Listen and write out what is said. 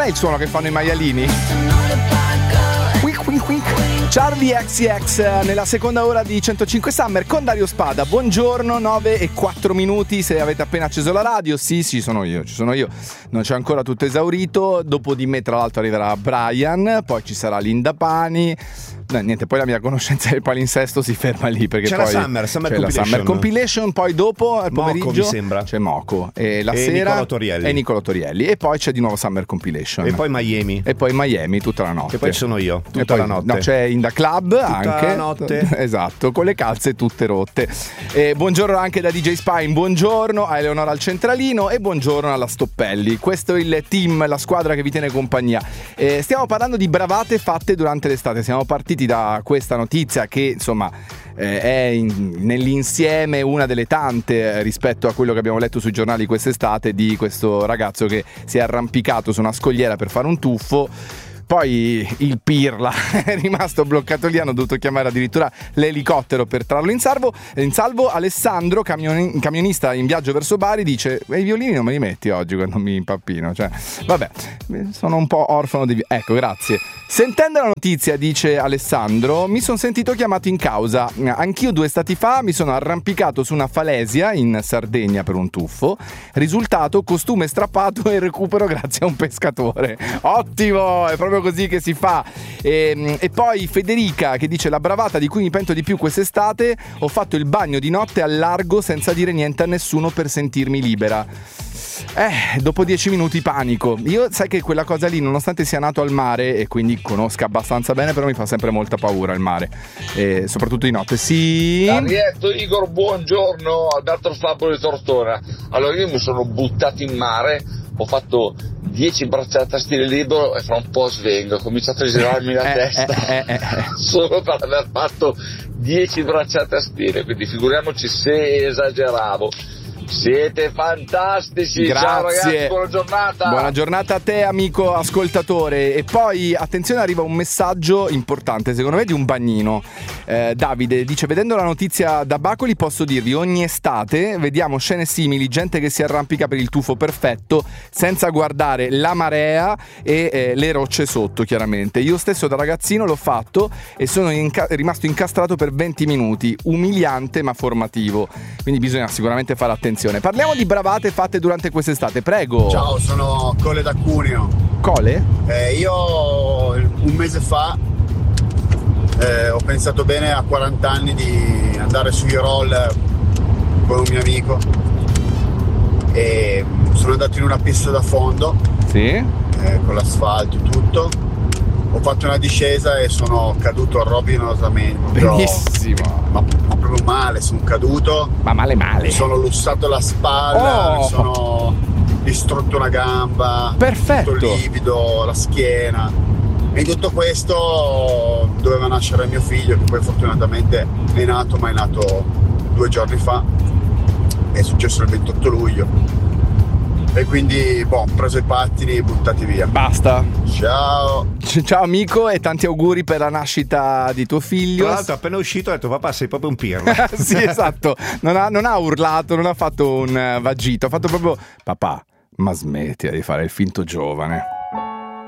il suono che fanno i maialini? Charlie XCX nella seconda ora di 105 Summer con Dario Spada. Buongiorno, 9:04. Se avete appena acceso la radio, sì, ci sono io. Non c'è ancora tutto esaurito. Dopo di me, tra l'altro, arriverà Brian. Poi ci sarà Linda Pani. No, niente, poi la mia conoscenza del palinsesto si ferma lì, perché c'è poi la Summer c'è Compilation. La Summer Compilation. Poi dopo al pomeriggio Moco, mi sembra. c'è Moco e la sera Nicolò Torielli. E poi c'è di nuovo Summer Compilation. E poi Miami tutta la notte. E poi ci sono io tutta e poi, la notte. No, c'è In The Club tutta anche la notte. Esatto, con le calze tutte rotte. Buongiorno anche da DJ Spine. Buongiorno a Eleonora al centralino e buongiorno alla Stoppelli. Questo è il team, la squadra che vi tiene compagnia. Stiamo parlando di bravate fatte durante l'estate. Siamo partiti da questa notizia che insomma è nell'insieme una delle tante rispetto a quello che abbiamo letto sui giornali quest'estate, di questo ragazzo che si è arrampicato su una scogliera per fare un tuffo. Poi il pirla è rimasto bloccato lì, hanno dovuto chiamare addirittura l'elicottero per trarlo in salvo. Alessandro, camionista in viaggio verso Bari, dice: i violini non me li metti oggi quando mi impappino? Cioè, vabbè, sono un po' orfano di... Ecco, grazie. Sentendo la notizia, dice Alessandro, mi sono sentito chiamato in causa. Anch'io 2 estati fa mi sono arrampicato su una falesia in Sardegna per un tuffo. Risultato, costume strappato e recupero grazie a un pescatore. Ottimo, è proprio così che si fa. E poi Federica che dice: la bravata di cui mi pento di più quest'estate, ho fatto il bagno di notte al largo senza dire niente a nessuno per sentirmi libera. Dopo 10 minuti panico. Io sai che quella cosa lì, nonostante sia nato al mare e quindi conosca abbastanza bene, però mi fa sempre molta paura il mare, soprattute di notte. Sì, Arietto, Igor, buongiorno. Alberto Fabio di Tortona. Allora io mi sono buttato in mare, ho fatto 10 bracciate a stile libero e fra un po' svengo, ho cominciato a girarmi la testa solo per aver fatto 10 bracciate a stile, quindi figuriamoci se esageravo. Siete fantastici. Grazie. Ciao ragazzi, buona giornata. Buona giornata a te, amico ascoltatore. E poi attenzione, arriva un messaggio importante secondo me di un bagnino. Davide dice: vedendo la notizia da Bacoli posso dirvi, ogni estate vediamo scene simili, gente che si arrampica per il tuffo perfetto senza guardare la marea e le rocce sotto, chiaramente. Io stesso da ragazzino l'ho fatto e sono rimasto incastrato per 20 minuti, umiliante ma formativo, quindi bisogna sicuramente fare attenzione. Parliamo di bravate fatte durante quest'estate, prego. Ciao, sono Cole da Cuneo. Cole? Io un mese fa ho pensato bene a 40 anni di andare sui roller con un mio amico e sono andato in una pista da fondo, sì, con l'asfalto e tutto. Ho fatto una discesa e sono caduto rovinosamente. Benissimo. Ma proprio male, sono caduto. Ma male. Mi sono lussato la spalla, mi sono distrutto una gamba. Perfetto. Tutto livido, la schiena. E in tutto questo doveva nascere mio figlio, che poi fortunatamente è nato, ma è nato 2 giorni fa. È successo il 28 luglio. E quindi, ho preso i pattini e buttati via. Basta. Ciao. Ciao amico e tanti auguri per la nascita di tuo figlio. Tra l'altro appena uscito ha detto: papà, sei proprio un pirla. Sì, esatto. Non ha urlato, non ha fatto un vagito, ha fatto proprio: papà, ma smettila di fare il finto giovane.